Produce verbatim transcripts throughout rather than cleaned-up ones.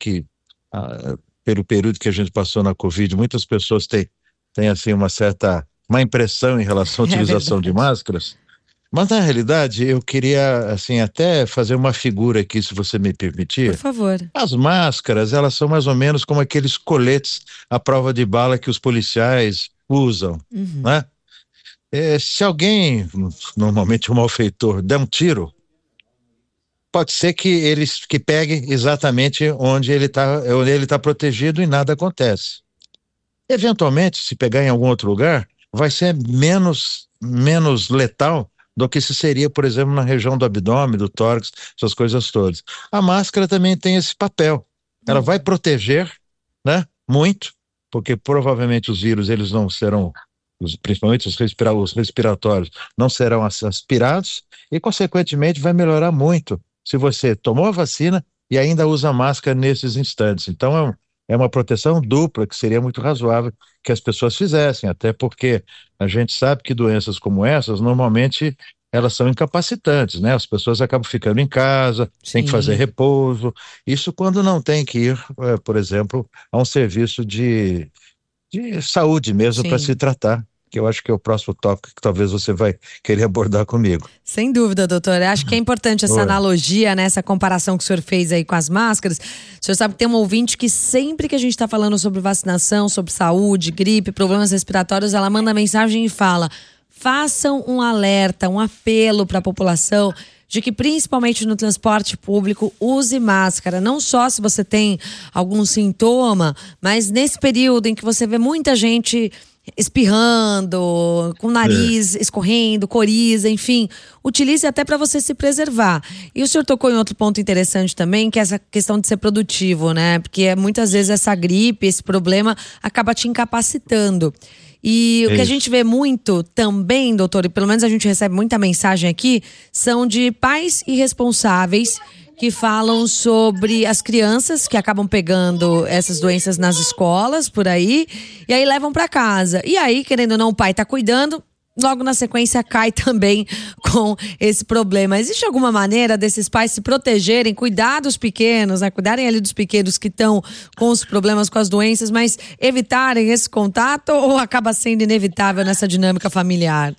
que, ah, pelo período que a gente passou na Covid, muitas pessoas têm, têm assim, uma certa má impressão em relação à É utilização de verdade. máscaras. Mas, na realidade, eu queria, assim, até fazer uma figura aqui, se você me Por permitir. favor. As máscaras, elas são mais ou menos como aqueles coletes à prova de bala que os policiais usam, Uhum. né? É, se alguém, normalmente um malfeitor, der um tiro, pode ser que ele que pegue exatamente onde ele está, onde ele está protegido e nada acontece. Eventualmente, se pegar em algum outro lugar, vai ser menos, menos letal do que se seria, por exemplo, na região do abdômen, do tórax, essas coisas todas. A máscara também tem esse papel. Ela vai Uhum. proteger, né? Muito, porque provavelmente os vírus eles não serão, os- principalmente os, respira os respiratórios, não serão as- aspirados e, consequentemente, vai melhorar muito se você tomou a vacina e ainda usa máscara nesses instantes. Então, é um é uma proteção dupla que seria muito razoável que as pessoas fizessem, até porque a gente sabe que doenças como essas, normalmente, elas são incapacitantes, né? As pessoas acabam ficando em casa, tem que fazer Sim, repouso, isso quando não tem que ir, eh, por exemplo, a um serviço de, de saúde mesmo para se sim. tratar, que eu acho que é o próximo tópico que talvez você vai querer abordar comigo. Sem dúvida, doutor. Eu acho que é importante essa Oi. analogia, né? Essa comparação que o senhor fez aí com as máscaras. O senhor sabe que tem um ouvinte que sempre que a gente está falando sobre vacinação, sobre saúde, gripe, problemas respiratórios, ela manda mensagem e fala: façam um alerta, um apelo para a população de que, principalmente no transporte público, use máscara. Não só se você tem algum sintoma, mas nesse período em que você vê muita gente espirrando, com o É, nariz escorrendo, coriza, enfim, utilize até para você se preservar. E o senhor tocou em outro ponto interessante também, que é essa questão de ser produtivo, né? Porque muitas vezes essa gripe, esse problema acaba te incapacitando. E o é que a gente isso. vê muito também, doutor, e pelo menos a gente recebe muita mensagem aqui, são de pais irresponsáveis que falam sobre as crianças que acabam pegando essas doenças nas escolas, por aí, e aí levam para casa. E aí, querendo ou não, o pai tá cuidando, logo na sequência cai também com esse problema. Existe alguma maneira desses pais se protegerem, cuidar dos pequenos, né? Cuidarem ali dos pequenos que estão com os problemas, com as doenças, mas evitarem esse contato ou acaba sendo inevitável nessa dinâmica familiar?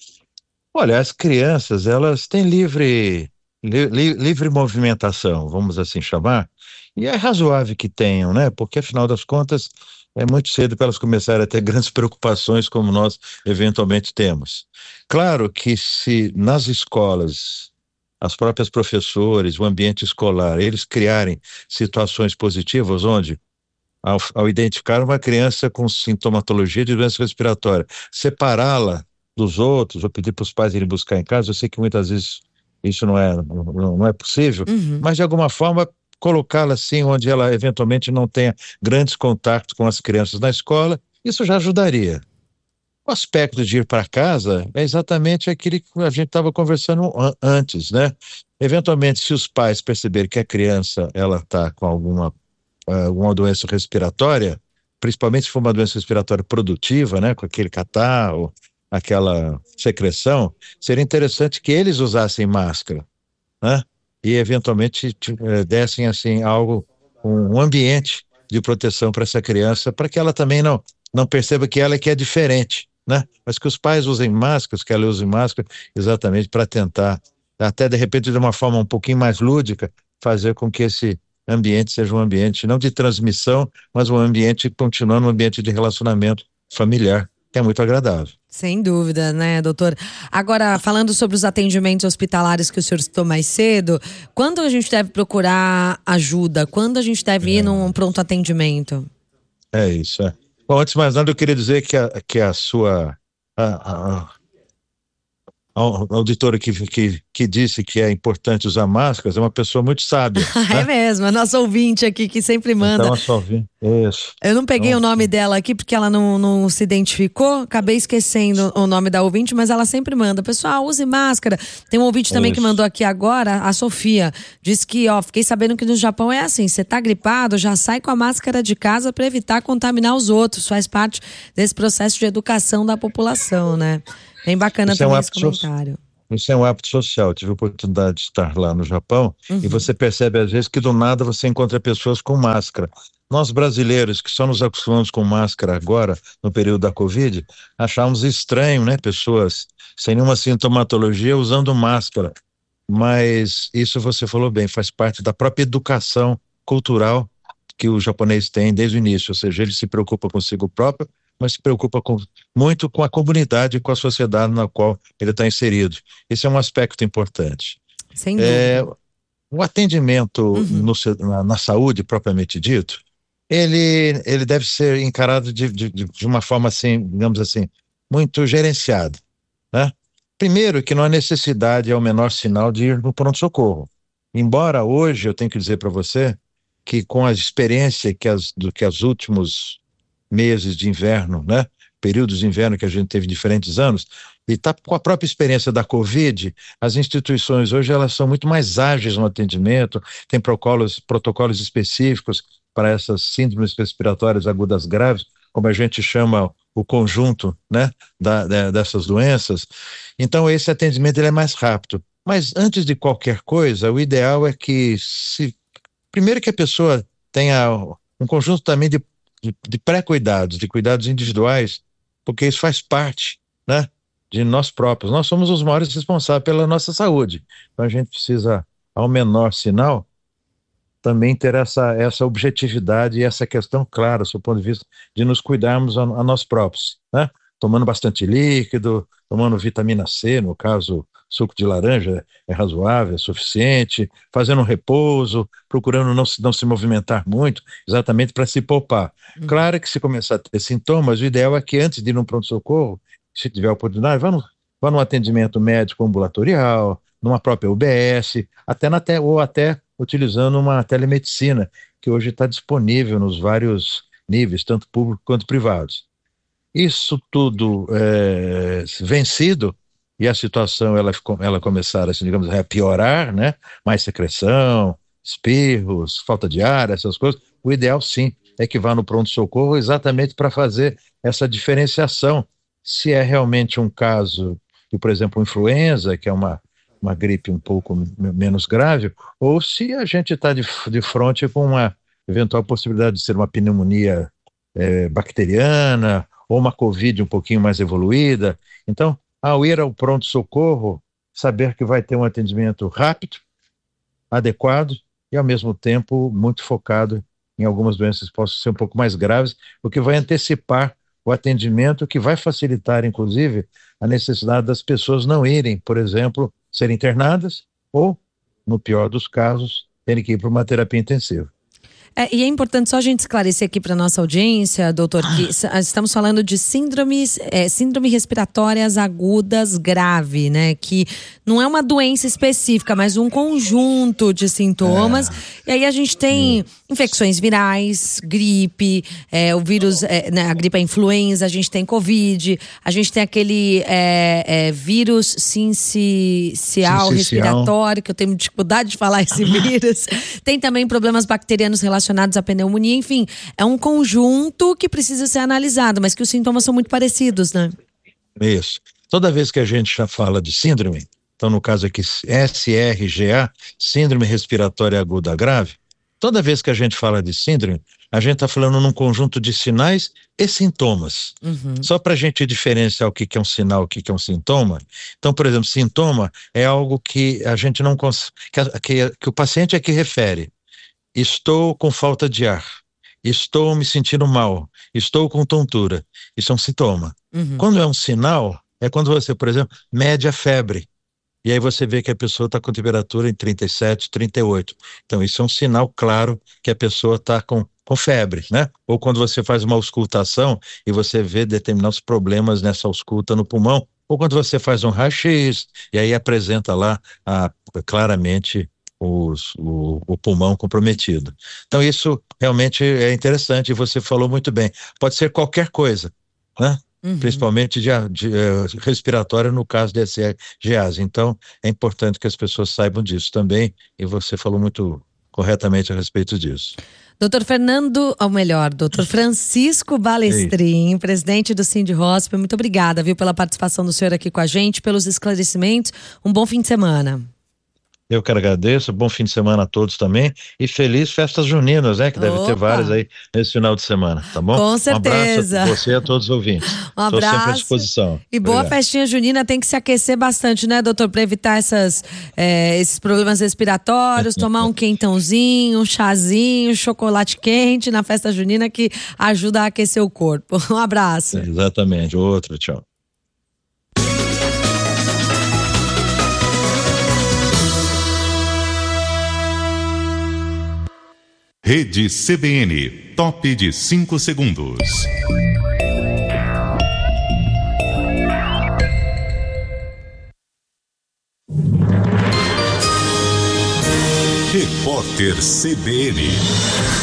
Olha, as crianças, elas têm livre, li- li- livre movimentação, vamos assim chamar, e é razoável que tenham, né? Porque, afinal das contas, é muito cedo para elas começarem a ter grandes preocupações como nós eventualmente temos. Claro que se nas escolas, as próprias professores, o ambiente escolar, eles criarem situações positivas onde ao, ao identificar uma criança com sintomatologia de doença respiratória, separá-la dos outros, ou pedir para os pais irem buscar em casa, eu sei que muitas vezes isso não é, não, não é possível, Uhum. mas de alguma forma colocá-la assim, onde ela eventualmente não tenha grandes contatos com as crianças na escola, isso já ajudaria. O aspecto de ir para casa é exatamente aquele que a gente estava conversando an- antes, né? Eventualmente, se os pais perceberem que a criança ela está com alguma ah, uma doença respiratória, principalmente se for uma doença respiratória produtiva, né, com aquele catarro, aquela secreção, seria interessante que eles usassem máscara, né, e eventualmente ti- eh, dessem assim algo, um, um ambiente de proteção para essa criança, para que ela também não não perceba que ela é que é diferente, né, mas que os pais usem máscaras, que ela use máscara, exatamente para tentar, até de repente de uma forma um pouquinho mais lúdica, fazer com que esse ambiente seja um ambiente não de transmissão, mas um ambiente continuando um ambiente de relacionamento familiar, que é muito agradável. Sem dúvida, né, doutor? Agora, falando sobre os atendimentos hospitalares que o senhor citou mais cedo, quando a gente deve procurar ajuda? Quando a gente deve ir num pronto atendimento? É isso, é. Bom, antes de mais nada, eu queria dizer que a, que a sua a, a, a auditora que, que, que disse que é importante usar máscaras é uma pessoa muito sábia, É né? mesmo, a nossa ouvinte aqui que sempre manda. Então, a sua ouvinte, isso. Eu não peguei Então, o nome dela aqui porque ela não, não se identificou, acabei esquecendo o nome da ouvinte, mas ela sempre manda. Pessoal, use máscara. Tem um ouvinte também que isso. mandou aqui agora, a Sofia, diz que, ó, fiquei sabendo que no Japão é assim, você tá gripado, já sai com a máscara de casa para evitar contaminar os outros, faz parte desse processo de educação da população, né? Bem bacana Isso é um também esse hábito, so- comentário. Isso é um hábito social. Eu tive a oportunidade de estar lá no Japão e Uhum. você percebe às vezes que do nada você encontra pessoas com máscara. Nós brasileiros que só nos acostumamos com máscara agora, no período da Covid, achávamos estranho, né? Pessoas sem nenhuma sintomatologia usando máscara. Mas isso você falou bem, faz parte da própria educação cultural que o japonês tem desde o início, ou seja, ele se preocupa consigo próprio, mas se preocupa com, muito com a comunidade e com a sociedade na qual ele está inserido. Esse é um aspecto importante. Sem É, dúvida. o atendimento Uhum. no se- na, na saúde, propriamente dito, ele, ele deve ser encarado de, de, de de uma forma assim, digamos assim, muito gerenciada, né? Primeiro, que não há necessidade, é o menor sinal de ir no pronto-socorro. Embora hoje eu tenho que dizer para você que com a experiência que as, do que os últimos meses de inverno, né? Períodos de inverno que a gente teve em diferentes anos, e tá com a própria experiência da Covid, as instituições hoje elas são muito mais ágeis no atendimento, tem protocolos, protocolos específicos para essas síndromes respiratórias agudas graves, como a gente chama o conjunto, né, da, da, dessas doenças. Então esse atendimento ele é mais rápido. Mas antes de qualquer coisa, o ideal é que se primeiro que a pessoa tenha um conjunto também de, de, de pré-cuidados, de cuidados individuais, porque isso faz parte, né, de nós próprios. Nós somos os maiores responsáveis pela nossa saúde. Então a gente precisa, ao menor sinal, também ter essa, essa objetividade e essa questão clara, do ponto de vista de nos cuidarmos a, a nós próprios, né? Tomando bastante líquido, tomando vitamina C, no caso, suco de laranja é razoável, é suficiente, fazendo um repouso, procurando não se, não se movimentar muito, exatamente para se poupar. Uhum. Claro que se começar a ter sintomas, o ideal é que antes de ir num pronto-socorro, se tiver oportunidade, vá, no, vá num atendimento médico ambulatorial, numa própria U B S, até na te, ou até utilizando uma telemedicina, que hoje está disponível nos vários níveis, tanto públicos quanto privados. Isso tudo é, vencido, e a situação ela, ela começar, assim, digamos, a piorar, né? Mais secreção, espirros, falta de ar, essas coisas. O ideal, sim, é que vá no pronto-socorro exatamente para fazer essa diferenciação. Se é realmente um caso, de, por exemplo, influenza, que é uma, uma gripe um pouco menos grave, ou se a gente está de, de frente com uma eventual possibilidade de ser uma pneumonia é, bacteriana, ou uma Covid um pouquinho mais evoluída. Então, ao ir ao pronto-socorro, saber que vai ter um atendimento rápido, adequado e, ao mesmo tempo, muito focado em algumas doenças que possam ser um pouco mais graves, o que vai antecipar o atendimento, que vai facilitar, inclusive, a necessidade das pessoas não irem, por exemplo, serem internadas ou, no pior dos casos, terem que ir para uma terapia intensiva. É, e é importante só a gente esclarecer aqui para nossa audiência, doutor, que estamos falando de síndromes, é, síndrome respiratórias agudas grave, né? Que não é uma doença específica, mas um conjunto de sintomas. É, E aí a gente tem infecções virais, gripe, é, o vírus, é, né, a gripe é influenza, a gente tem Covid, a gente tem aquele é, é, vírus sincicial sincicial. respiratório, que eu tenho dificuldade de falar esse vírus. Tem também problemas bacterianos relacionados relacionados à pneumonia, enfim, é um conjunto que precisa ser analisado, mas que os sintomas são muito parecidos, né? Isso. Toda vez que a gente já fala de síndrome, então no caso aqui S R G A, síndrome respiratória aguda grave, toda vez que a gente fala de síndrome, a gente está falando num conjunto de sinais e sintomas. Uhum. Só para a gente diferenciar o que, que é um sinal, o que, que é um sintoma. Então, por exemplo, sintoma é algo que a gente não consegue, que, que, que o paciente é que refere. Estou com falta de ar, estou me sentindo mal, estou com tontura. Isso é um sintoma. Uhum. Quando é um sinal, é quando você, por exemplo, mede a febre. E aí você vê que a pessoa está com temperatura em trinta e sete, trinta e oito. Então, isso é um sinal claro que a pessoa está com, com febre, né? Ou quando você faz uma auscultação e você vê determinados problemas nessa ausculta no pulmão, ou quando você faz um raio-x e aí apresenta lá a, claramente os, o, o pulmão comprometido. Então, isso realmente é interessante e você falou muito bem. Pode ser qualquer coisa, né? Uhum. Principalmente de, de, de respiratória no caso de S R G As. Então, é importante que as pessoas saibam disso também, e você falou muito corretamente a respeito disso. Doutor Fernando, ou melhor, doutor Francisco Balestrin, presidente do Sindhosp, muito obrigada, viu, pela participação do senhor aqui com a gente, pelos esclarecimentos. Um bom fim de semana. Eu que agradeço, bom fim de semana a todos também e feliz festas juninas, né? Que deve Opa. ter várias aí nesse final de semana, tá bom? Com certeza. Um abraço a você e a todos os ouvintes. Um abraço. Estou sempre à disposição. E boa Obrigado. festinha junina, tem que se aquecer bastante, né, doutor? Para evitar essas, é, esses problemas respiratórios, tomar um quentãozinho, um chazinho, um chocolate quente na festa junina que ajuda a aquecer o corpo. Um abraço. Exatamente, outro, tchau. Rede C B N, top de cinco segundos. Repórter C B N.